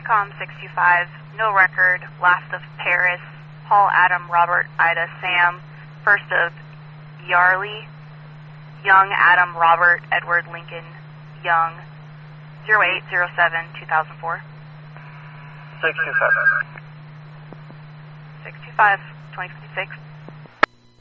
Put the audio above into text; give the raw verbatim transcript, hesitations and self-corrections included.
com six two five, no record, last of Paris, Paul, Adam, Robert, Ida, Sam, first of Yarley, Young, Adam, Robert, Edward, Lincoln, Young, zero eight zero seven two thousand four. six two five. six two five, twenty fifty-six.